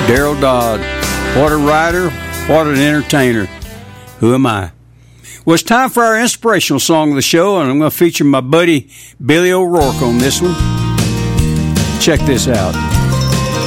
Daryl Dodd. What a writer, what an entertainer. Who am I? Well, it's time for our inspirational song of the show, and I'm going to feature my buddy Billy O'Rourke on this one. Check this out.